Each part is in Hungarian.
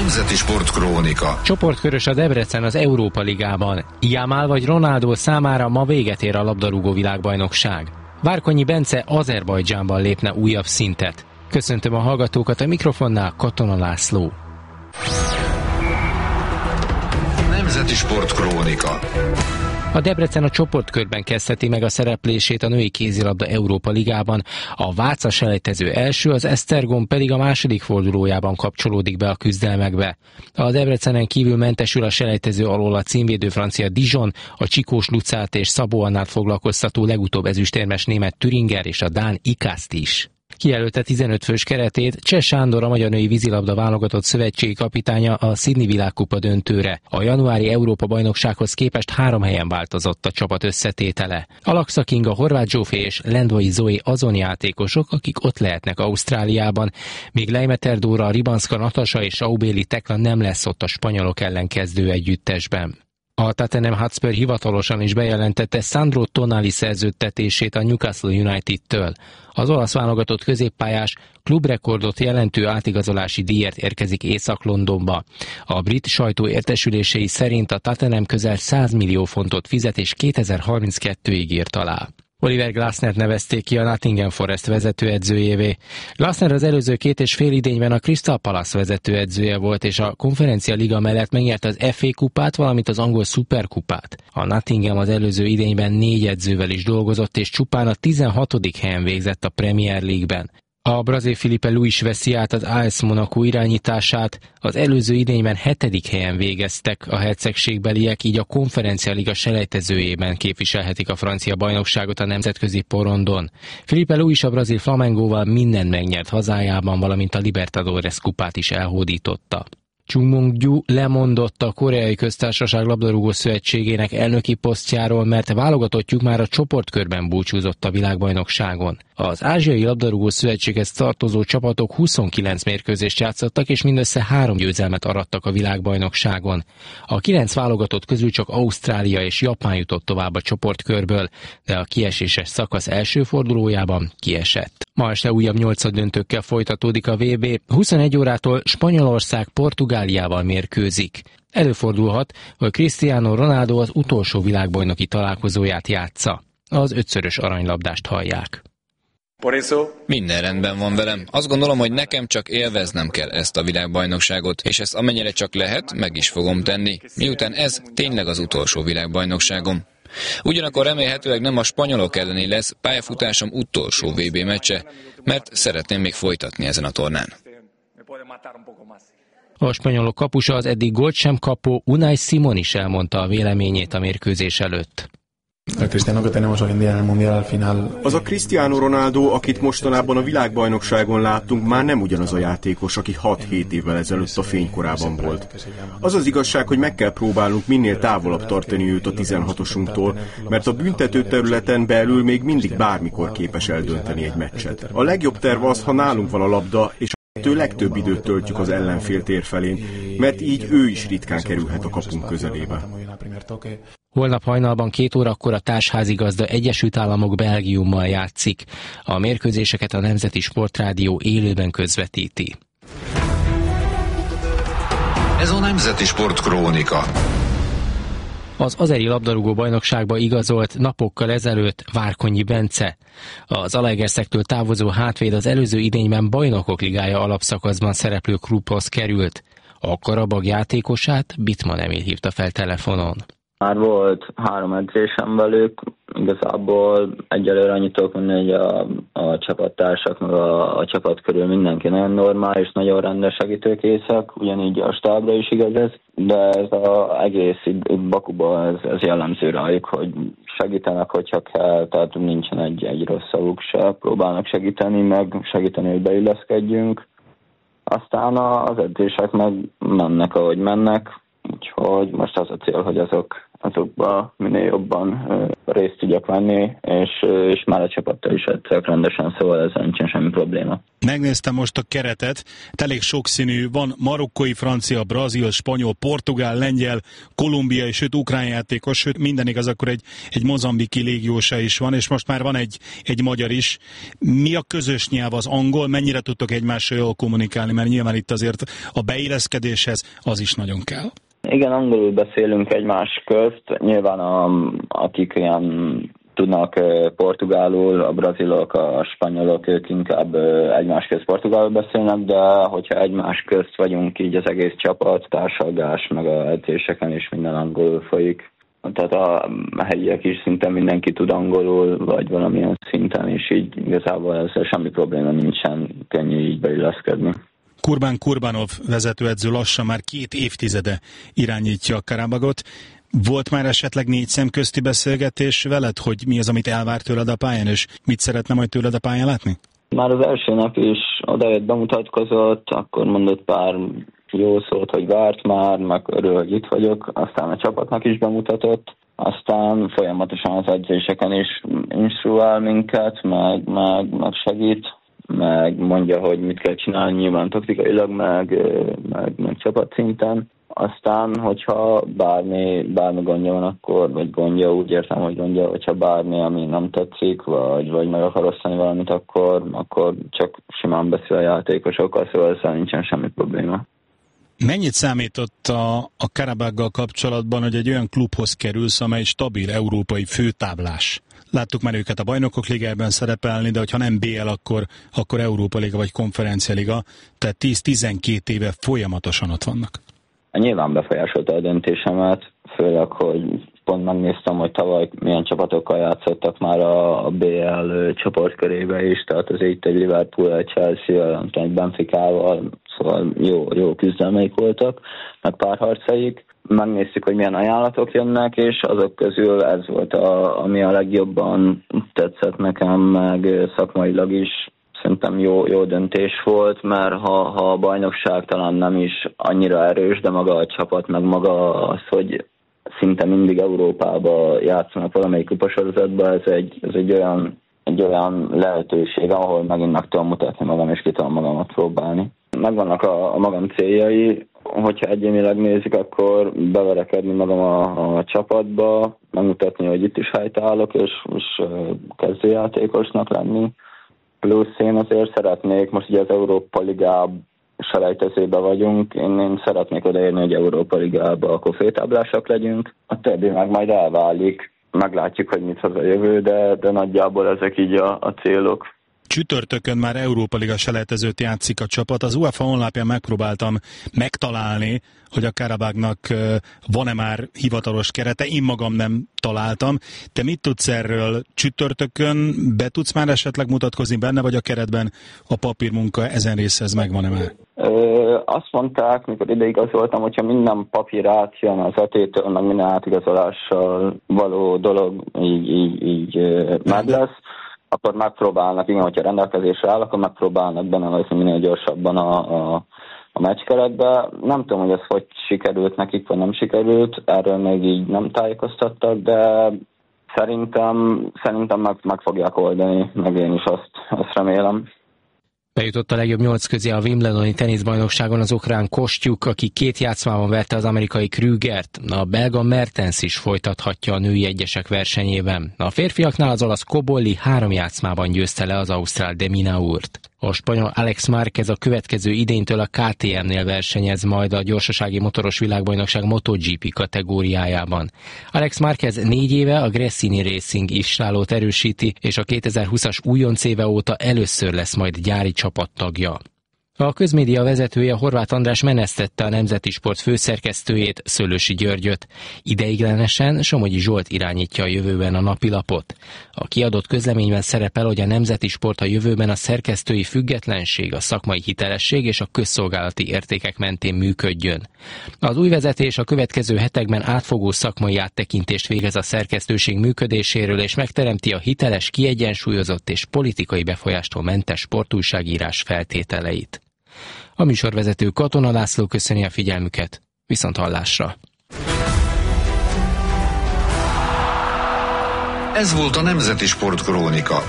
Nemzeti Sportkrónika. Csoportkörös a Debrecen az Európa Ligában. Jámál vagy Ronaldo számára ma véget ér a labdarúgó világbajnokság. Várkonyi Bence Azerbajdzsánban lépne újabb szintet. Köszöntöm a hallgatókat, a mikrofonnál Katona László. Nemzeti Sportkrónika. A Debrecen a csoportkörben kezdheti meg a szereplését a női kézilabda Európa Ligában. A Váca selejtező első, az Esztergom pedig a második fordulójában kapcsolódik be a küzdelmekbe. A Debrecenen kívül mentesül a selejtező alól a címvédő francia Dijon, a Csikós Lucát és Szabó Annát foglalkoztató legutóbb ezüstérmes német Thüringer és a dán Ikast is. Kijelölte 15 fős keretét Cseh Sándor, a magyar női vízilabda válogatott szövetségi kapitánya a Sydney világkupa döntőre. A januári Európa-bajnoksághoz képest 3 helyen változott a csapat összetétele. Alaksa Kinga, Horváth Zsófé és Lendvai Zoe azon játékosok, akik ott lehetnek Ausztráliában, míg Leimeter Dóra, Ribanszka Natasa és Aubéli Tekla nem lesz ott a spanyolok ellen kezdő együttesben. A Tottenham Hotspur hivatalosan is bejelentette Sandro Tonali szerződtetését a Newcastle United-től. Az olasz válogatott középpályás klubrekordot jelentő átigazolási díjért érkezik Észak-Londonba. A brit sajtó értesülései szerint a Tottenham közel 100 millió fontot fizet és 2032-ig írt alá. Oliver Glasnert nevezték ki a Nottingham Forest vezetőedzőjévé. Glasner az előző 2,5 idényben a Crystal Palace vezetőedzője volt, és a Konferencia Liga mellett megnyerte az FA kupát, valamint az angol szuperkupát. A Nottingham az előző idényben 4 edzővel is dolgozott, és csupán a 16. helyen végzett a Premier League-ben. A brazil Filipe Luis veszi át az AS Monaco irányítását, az előző idényben 7. helyen végeztek a hercegségbeliek, így a Konferencia Liga selejtezőjében képviselhetik a francia bajnokságot a nemzetközi porondon. Filipe Luis a brazil Flamengóval mindent megnyert hazájában, valamint a Libertadores kupát is elhódította. Chung Mung-gyu lemondott a Koreai Köztársaság labdarúgó szövetségének elnöki posztjáról, mert válogatottjuk már a csoportkörben búcsúzott a világbajnokságon. Az Ázsiai Labdarúgó Szövetséghez tartozó csapatok 29 mérkőzést játszottak, és mindössze 3 győzelmet arattak a világbajnokságon. A 9 válogatott közül csak Ausztrália és Japán jutott tovább a csoportkörből, de a kieséses szakasz első fordulójában kiesett. Ma este újabb 8-döntőkkel folytatódik a VB. 21 órától Spanyolország Portugáliával mérkőzik. Előfordulhat, hogy Cristiano Ronaldo az utolsó világbajnoki találkozóját játsza. Az 5-szörös aranylabdást hallják. Minden rendben van velem. Azt gondolom, hogy nekem csak élveznem kell ezt a világbajnokságot, és ezt amennyire csak lehet, meg is fogom tenni, miután ez tényleg az utolsó világbajnokságom. Ugyanakkor remélhetőleg nem a spanyolok elleni lesz pályafutásom utolsó VB meccse, mert szeretném még folytatni ezen a tornán. A spanyolok kapusa, az eddig gólt sem kapó Unai Simón is elmondta a véleményét a mérkőzés előtt. Az a Cristiano Ronaldo, akit mostanában a világbajnokságon láttunk, már nem ugyanaz a játékos, aki 6-7 évvel ezelőtt a fénykorában volt. Az az igazság, hogy meg kell próbálnunk minél távolabb tartani őt a 16-osunktól, mert a büntető területen belül még mindig bármikor képes eldönteni egy meccset. A legjobb terv az, ha nálunk van a labda, és a legtöbb időt töltjük az ellenfél tér felén, mert így ő is ritkán kerülhet a kapunk közelébe. Holnap hajnalban 2 órakor a társházigazda Egyesült Államok Belgiummal játszik. A mérkőzéseket a Nemzeti Sportrádió élőben közvetíti. Ez a Nemzeti Sportkrónika. Az azeri labdarúgó bajnokságba igazolt napokkal ezelőtt Várkonyi Bence. Az Zalaegerszektől távozó hátvéd az előző idényben Bajnokok Ligája alapszakaszban szereplő klubhoz került. A Karabag játékosát Bitman Emil hívta fel telefonon. Már volt 3 edzésem velük, igazából egyelőre annyit tudok mondani, hogy a csapattársak, meg a csapat körül mindenki nagyon normális, nagyon rendes segítőkészek, ugyanígy a stábra is igaz ez, de ez az egész itt Bakuban ez jellemző rájuk, hogy segítenek, hogyha kell, tehát nincsen egy rossz szavuk se, próbálnak segíteni, meg segíteni, hogy beilleszkedjünk. Aztán az edzések meg mennek, ahogy mennek, úgyhogy most az a cél, hogy azokba minél jobban részt tudjak venni, és már a csapattal is edzenek rendesen, szóval ezzel nincsen semmi probléma. Megnéztem most a keretet, elég sokszínű, van marokkói, francia, brazil, spanyol, portugál, lengyel, kolumbiai, sőt ukrán játékos, sőt minden igaz, akkor egy mozambiki légiósa is van, és most már van egy magyar is. Mi a közös nyelv, az angol? Mennyire tudtok egymással jól kommunikálni? Mert nyilván itt azért a beilleszkedéshez az is nagyon kell. Igen, angolul beszélünk egymás közt. Nyilván akik ilyen tudnak portugálul, a brazilok, a spanyolok, ők inkább egymás közt portugálul beszélnek, de hogyha egymás közt vagyunk, így az egész csapat, társalgás, meg a edzéseken is minden angolul folyik. Tehát a helyiek is szinte mindenki tud angolul, vagy valamilyen szinten, és így igazából ezzel semmi probléma nincsen, könnyű így beilleszkedni. Kurban Kurbanov vezetőedző lassan már 2 évtizede irányítja a Karabagot. Volt már esetleg 4 szemközti beszélgetés veled, hogy mi az, amit elvár tőled a pályán, és mit szeretne majd tőled a pályán látni? Már az első nap is odajött, bemutatkozott, akkor mondott pár jó szót, hogy várt már, meg örül, hogy itt vagyok, aztán a csapatnak is bemutatott, aztán folyamatosan az edzéseken is instruál minket, meg segít, meg mondja, hogy mit kell csinálni nyilván taktikailag, meg csapatszinten. Aztán, hogyha bármi gondja van, akkor, vagy gondja, úgy értem, hogy gondja, hogyha bármi, ami nem tetszik, vagy meg akar osztani valamit, akkor csak simán beszél a játékosokkal, szóval ezzel nincsen semmi probléma. Mennyit számított a Karabaggal kapcsolatban, hogy egy olyan klubhoz kerülsz, amely stabil európai főtáblás? Láttuk már őket a Bajnokok Ligájában szerepelni, de hogyha nem BL, akkor Európa Liga vagy Konferencia Liga, tehát 10-12 éve folyamatosan ott vannak. Nyilván befolyásolta a döntésemet, főleg, hogy pont megnéztem, hogy tavaly milyen csapatokkal játszottak már a BL csoportkörébe is, tehát az itt egy Liverpool, egy Chelsea, egy Benficával, szóval jó küzdelmeik voltak, meg párharcaik. Megnéztük, hogy milyen ajánlatok jönnek, és azok közül ez volt, ami a legjobban tetszett nekem, meg szakmailag is. Szerintem jó döntés volt, mert ha a bajnokság talán nem is annyira erős, de maga a csapat, meg maga az, hogy szinte mindig Európába játszanak valamelyik kupasorozatban, ez egy olyan lehetőség, ahol megint meg tudom mutatni magam, és ki tudom magamat próbálni. Megvannak a magam céljai, hogyha egyénileg nézik, akkor beverekedni magam a csapatba, megmutatni, hogy itt is helytállok, és kezdőjátékosnak lenni. Plusz én azért szeretnék, most ugye az Európa Ligában selejtezőben vagyunk, én szeretnék odaérni, hogy Európa Ligában akkor főtáblásak legyünk. A többi meg majd elválik, meglátjuk, hogy mit hoz a jövő, de nagyjából ezek így a célok. Csütörtökön már Európa Liga selejtezőt játszik a csapat. Az UEFA honlapján megpróbáltam megtalálni, hogy a Karabagnak van-e már hivatalos kerete. Én magam nem találtam. Te mit tudsz erről? Csütörtökön be tudsz már esetleg mutatkozni benne, vagy a keretben a papírmunka ezen részhez megvan-e már? Azt mondták, mikor ideigazoltam, hogyha minden papír átjön az etétől, meg minden átigazolással való dolog így meg lesz, akkor megpróbálnak, igen, hogyha rendelkezésre áll, akkor megpróbálnak benevezni minél gyorsabban a meccskeretbe. Nem tudom, hogy ez hogy sikerült nekik, vagy nem sikerült, erről még így nem tájékoztattak, de szerintem meg fogják oldani, meg én is azt remélem. Bejutott a legjobb 8 közé a Wimbledoni teniszbajnokságon az ukrán Kostyuk, aki 2 játszmában verte az amerikai Krügert. A belga Mertens is folytathatja a női egyesek versenyében. A férfiaknál az olasz Cobolli 3 játszmában győzte le az ausztrál de Minaurt. A spanyol Alex Márquez a következő idénytől a KTM-nél versenyez majd a gyorsasági motoros világbajnokság MotoGP kategóriájában. Alex Márquez 4 éve a Gresini Racing istálót erősíti, és a 2020-as újonc éve óta először lesz majd gyári csapattagja. A közmédia vezetője Horváth András menesztette a Nemzeti Sport főszerkesztőjét, Szőlősi Györgyöt. Ideiglenesen Somogyi Zsolt irányítja a jövőben a napilapot. A kiadott közleményben szerepel, hogy a Nemzeti Sport a jövőben a szerkesztői függetlenség, a szakmai hitelesség és a közszolgálati értékek mentén működjön. Az új vezetés a következő hetekben átfogó szakmai áttekintést végez a szerkesztőség működéséről, és megteremti a hiteles, kiegyensúlyozott és politikai befolyástól mentes sportújságírás feltételeit. A műsorvezető Katona László köszöni a figyelmüket. Viszont hallásra! Ez volt a Nemzeti Sportkrónika.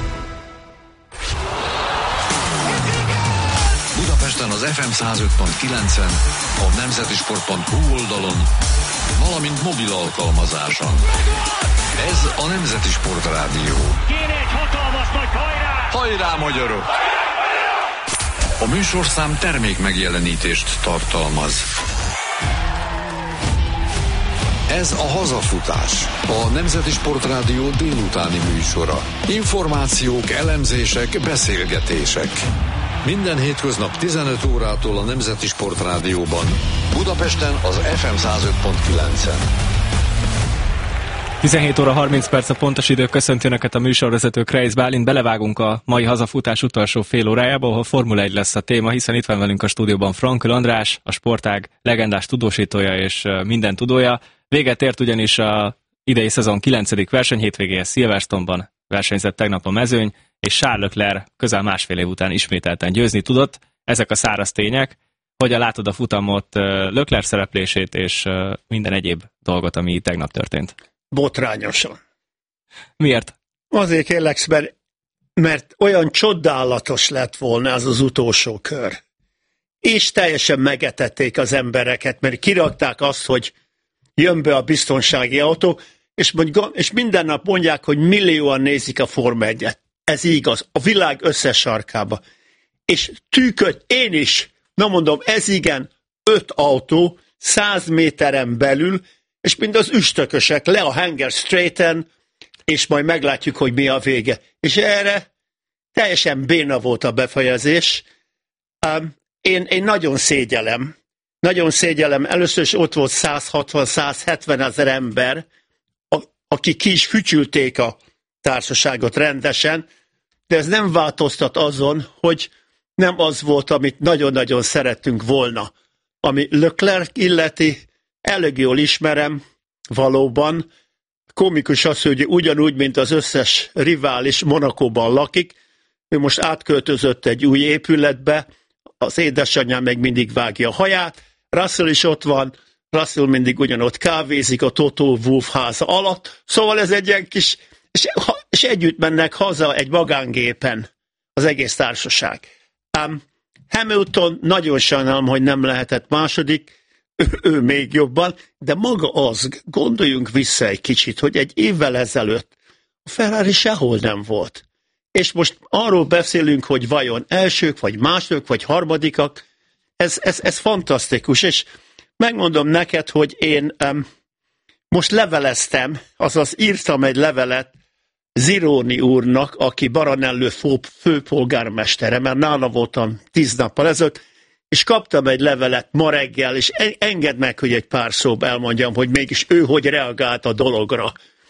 Budapesten az FM 105.9-en, a nemzetisport.hu oldalon, valamint mobil alkalmazáson. Ez a Nemzeti Sportrádió. Kéne egy hatalmas nagy hajrá! Hajrá, magyarok! A műsorszám termék megjelenítést tartalmaz. Ez a Hazafutás, a Nemzeti Sportrádió délutáni műsora. Információk, elemzések, beszélgetések. Minden hétköznap 15 órától a Nemzeti Sportrádióban. Budapesten az FM 105.9-en. 17 óra 30 perc a pontos idő, köszönti Önöket a műsorvezető Kreisz Bálint. Belevágunk a mai Hazafutás utolsó fél órájába, ahol Formula 1 lesz a téma, hiszen itt van velünk a stúdióban Frankl András, a sportág legendás tudósítója és minden tudója. Véget ért ugyanis a idei szezon 9. versenyhétvégéje, Silverstone-ban versenyzett tegnap a mezőny, és Charles Leclerc közel másfél év után ismételten győzni tudott. Ezek a száraz tények. Hogyan látod a futamot, Leclerc szereplését és minden egyéb dolgot, ami tegnap történt? Botrányosan. Miért? Azért kérlek, mert olyan csodálatos lett volna ez az utolsó kör. És teljesen megetették az embereket, mert kirakták azt, hogy jön be a biztonsági autó, és minden nap mondják, hogy millióan nézik a Forma 1-et. Ez igaz, a világ összes sarkába. És tűköt én is, ez igen, 5 autó, 100 méteren belül, és mind az üstökösek le a Hanger Straighten, és majd meglátjuk, hogy mi a vége. És erre teljesen béna volt a befejezés. Én nagyon szégyellem. Először is ott volt 160-170 ezer ember, akik ki is fütyülték a társaságot rendesen, de ez nem változtat azon, hogy nem az volt, amit nagyon-nagyon szerettünk volna. Ami Leclerc illeti, elég jól ismerem, valóban. Komikus az, hogy ugyanúgy, mint az összes rivális Monacóban lakik, ő most átköltözött egy új épületbe, az édesanyja meg mindig vágja a haját, Russell is ott van, Russell mindig ugyanott kávézik a Toto Wolff háza alatt, szóval ez egy ilyen kis, és együtt mennek haza egy magángépen az egész társaság. Hamilton, nagyon sajnálom, hogy nem lehetett második, ő még jobban, de maga az, gondoljunk vissza egy kicsit, hogy egy évvel ezelőtt a Ferrari sehol nem volt. És most arról beszélünk, hogy vajon elsők, vagy másodikak, vagy harmadikak, ez fantasztikus, és megmondom neked, hogy én most leveleztem, azaz írtam egy levelet Zironi úrnak, aki Baranello főpolgármestere, mert nála voltam 10 nappal ezelőtt, és kaptam egy levelet ma reggel, és engedd meg, hogy egy pár szóba elmondjam, hogy mégis ő hogy reagált a dologra.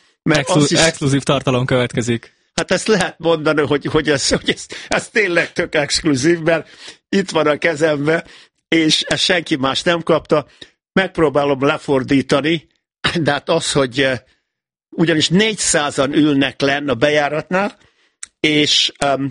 Exkluzív tartalom következik. Hát ezt lehet mondani, hogy ez tényleg tök exkluzív, mert itt van a kezembe, és ezt senki más nem kapta. Megpróbálom lefordítani, de hát az, hogy ugyanis 400-an ülnek lenn a bejáratnál, és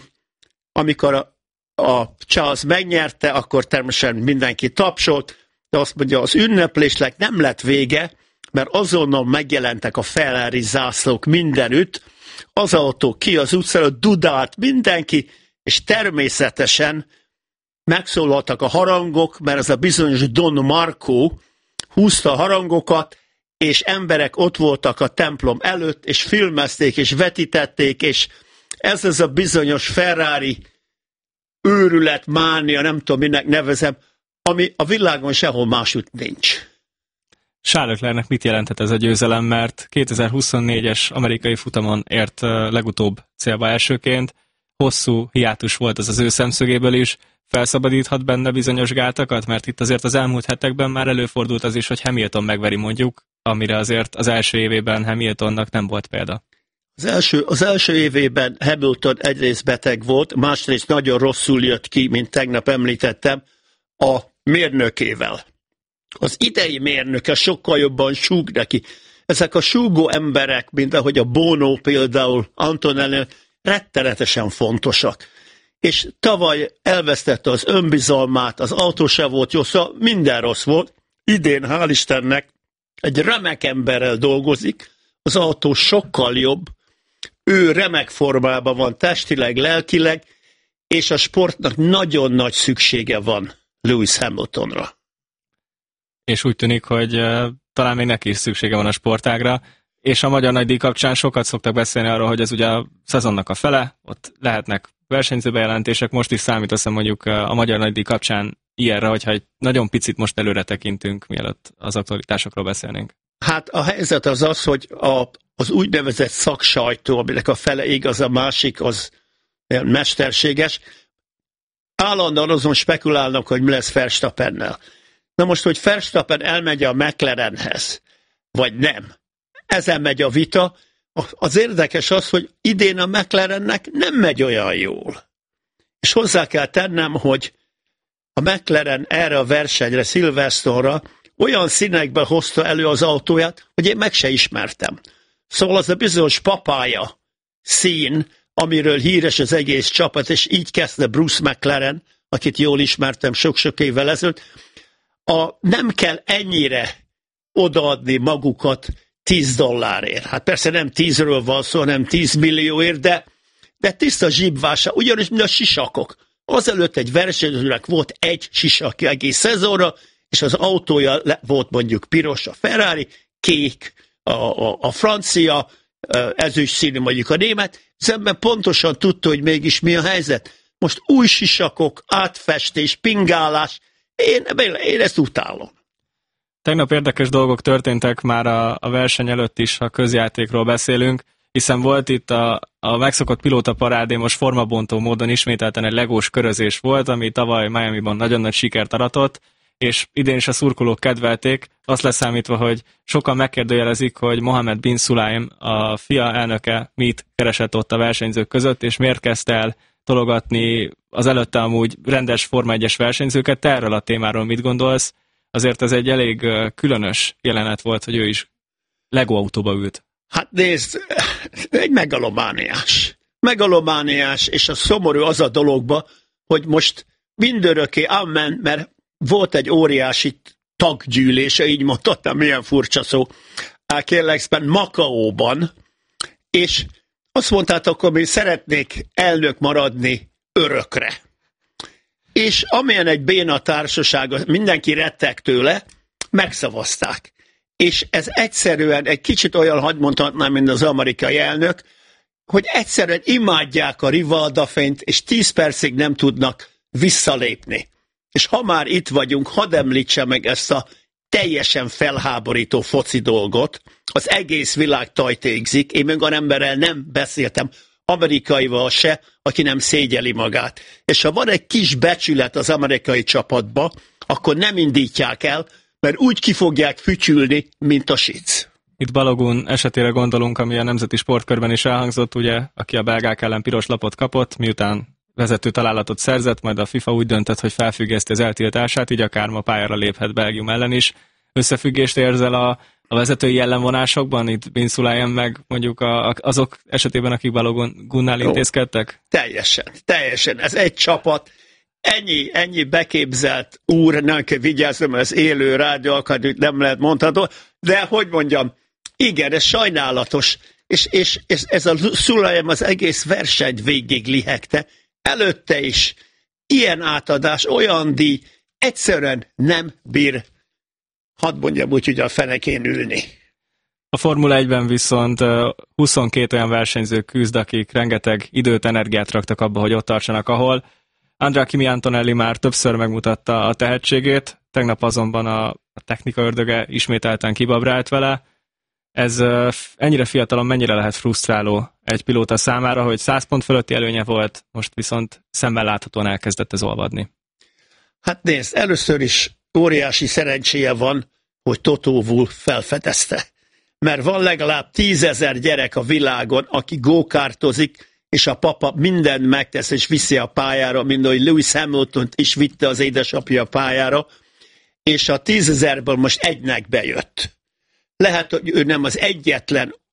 amikor a Charles megnyerte, akkor természetesen mindenki tapsolt, de azt mondja, az ünneplésnek nem lett vége, mert azonnal megjelentek a Ferrari zászlók mindenütt, az autó ki az utcára, dudált mindenki, és természetesen megszólaltak a harangok, mert ez a bizonyos Don Marco húzta a harangokat, és emberek ott voltak a templom előtt, és filmezték, és vetítették, és ez az a bizonyos Ferrari őrület, mánia, nem tudom, minek nevezem, ami a világon sehol másút nincs. Charles Leclercnek mit jelentett ez a győzelem, mert 2024-es amerikai futamon ért legutóbb célba elsőként, hosszú hiátus volt az ő szemszögéből is, felszabadíthat benne bizonyos gátakat, mert itt azért az elmúlt hetekben már előfordult az is, hogy Hamilton megveri mondjuk, amire azért az első évében Hamiltonnak nem volt példa. Az első évében Hamilton egyrészt beteg volt, másrészt nagyon rosszul jött ki, mint tegnap említettem, a mérnökével. Az idei mérnöke sokkal jobban súg neki. Ezek a súgó emberek, mint ahogy a Bono például, Antonelli, rettenetesen fontosak. És tavaly elvesztette az önbizalmát, az autó se volt jó, szóval minden rossz volt. idén hál' Istennek egy remek emberrel dolgozik, az autó sokkal jobb, ő remek formában van testileg, lelkileg, és a sportnak nagyon nagy szüksége van Lewis Hamiltonra. És úgy tűnik, hogy talán még neki is szüksége van a sportágra, és a Magyar Nagydíj kapcsán sokat szoktak beszélni arról, hogy ez ugye a szezonnak a fele, ott lehetnek versenyzőbejelentések, most is számít, azt mondjuk a Magyar Nagydíj kapcsán ilyenre, hogyha egy nagyon picit most előre tekintünk, mielőtt az aktualitásokról beszélnénk. Hát a helyzet az, hogy az úgynevezett szaksajtó, aminek a fele igaz, a másik az mesterséges, állandóan azon spekulálnak, hogy mi lesz Verstappennel. Na most, hogy Verstappen elmegy a McLarenhez, vagy nem, ezen megy a vita. Az érdekes az, hogy idén a McLarennek nem megy olyan jól. És hozzá kell tennem, hogy a McLaren erre a versenyre, Silverstone-ra olyan színekben hozta elő az autóját, hogy én meg se ismertem. Szóval az a bizonyos papája szín, amiről híres az egész csapat, és így kezdte Bruce McLaren, akit jól ismertem sok-sok évvel ezelőtt, nem kell ennyire odaadni magukat $10. Hát persze nem 10-ről van szó, hanem 10 millióért, de tiszta zsibvása, ugyanis mint a sisakok. Azelőtt egy versenyzőnek volt egy sisak egész szezonra, és az autója volt mondjuk piros a Ferrari, kék a francia, ezüst színű mondjuk a német, szemben pontosan tudta, hogy mégis mi a helyzet. Most új sisakok, átfestés, pingálás, én ezt utálom. Tegnap érdekes dolgok történtek már a verseny előtt is, ha közjátékról beszélünk, hiszen volt itt a megszokott pilótaparádé, most formabontó módon ismételten egy legós körözés volt, ami tavaly Miamiban nagyon nagy sikert aratott, és idén is a szurkolók kedvelték, azt leszámítva, hogy sokan megkérdőjelezik, hogy Mohammed bin Sulaim, a FIA elnöke mit keresett ott a versenyzők között, és miért kezdte el tologatni az előtte amúgy rendes Forma 1-es versenyzőket. Te erről a témáról mit gondolsz? Azért ez egy elég különös jelenet volt, hogy ő is Lego autóba ült. Hát nézd, egy megalomániás, és a szomorú az a dologba, hogy most mindörökké amen, mert volt egy óriási taggyűlése, így mondhatnám, milyen furcsa szó, kérlek szépen Makaóban, és azt mondtátok, hogy mi szeretnék elnök maradni örökre. És amilyen egy béna társaság, mindenki retteg tőle, megszavazták. És ez egyszerűen egy kicsit olyan, hadd mondhatnám, mint az amerikai elnök, hogy egyszerűen imádják a Rivaldafényt, és 10 percig nem tudnak visszalépni. És ha már itt vagyunk, hadd említse meg ezt a teljesen felháborító foci dolgot. Az egész világ tajtékzik, én még olyan emberrel nem beszéltem, amerikaival se, aki nem szégyeli magát. És ha van egy kis becsület az amerikai csapatba, akkor nem indítják el, mert úgy ki fogják fütyülni, mint a sic. Itt Balogun esetére gondolunk, ami a Nemzeti Sportkörben is elhangzott, ugye, aki a belgák ellen piros lapot kapott, miután vezető találatot szerzett, majd a FIFA úgy döntött, hogy felfüggeszti az eltiltását, így akár ma pályára léphet Belgium ellen is. Összefüggést érzel a vezetői jellemvonásokban, itt bin Sulaim meg mondjuk azok esetében, akik Balogunnál intézkedtek? Teljesen. Ez egy csapat, ennyi beképzelt úr, nem kell vigyázni, mert az élő rádió akadémia nem lehet mondható, de hogy mondjam, igen, ez sajnálatos, és ez a Sulaim az egész versenyt végig lihegte, előtte is ilyen átadás, olyan díj, egyszerűen nem bír, hadd mondjam úgy, hogy a fenekén ülni. A Formula 1-ben viszont 22 olyan versenyző küzd, akik rengeteg időt, energiát raktak abba, hogy ott tartsanak, ahol. Andrea Kimi Antonelli már többször megmutatta a tehetségét, tegnap azonban a technika ördöge ismételten kibabrált vele. Ez ennyire fiatalon mennyire lehet frusztráló egy pilóta számára, hogy 100 pont fölötti előnye volt, most viszont szemmel láthatóan elkezdett ez olvadni. Hát nézd, először is óriási szerencséje van, hogy Toto Wolff felfedezte. Mert van legalább 10 000 gyerek a világon, aki go-kartozik, és a papa mindent megtesz, és viszi a pályára, mint ahogy Lewis Hamiltont is vitte az édesapja a pályára, és a 10 000-ből most egynek bejött. Lehet, hogy ő nem az egyetlen